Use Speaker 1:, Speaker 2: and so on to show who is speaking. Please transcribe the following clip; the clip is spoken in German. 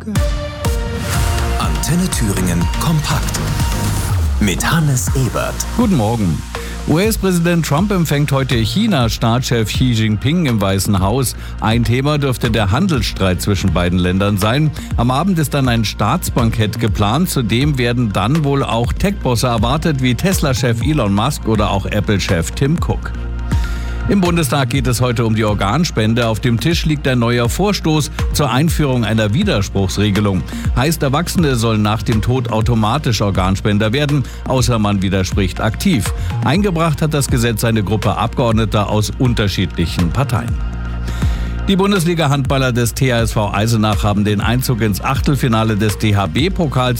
Speaker 1: Antenne Thüringen kompakt mit Hannes Ebert.
Speaker 2: Guten Morgen. US-Präsident Trump empfängt heute China-Staatschef Xi Jinping im Weißen Haus. Ein Thema dürfte der Handelsstreit zwischen beiden Ländern sein. Am Abend ist dann ein Staatsbankett geplant. Zudem werden dann wohl auch Tech-Bosse erwartet, wie Tesla-Chef Elon Musk oder auch Apple-Chef Tim Cook. Im Bundestag geht es heute um die Organspende. Auf dem Tisch liegt ein neuer Vorstoß zur Einführung einer Widerspruchsregelung. Heißt, Erwachsene sollen nach dem Tod automatisch Organspender werden, außer man widerspricht aktiv. Eingebracht hat das Gesetz eine Gruppe Abgeordneter aus unterschiedlichen Parteien. Die Bundesliga-Handballer des THSV Eisenach haben den Einzug ins Achtelfinale des DHB-Pokals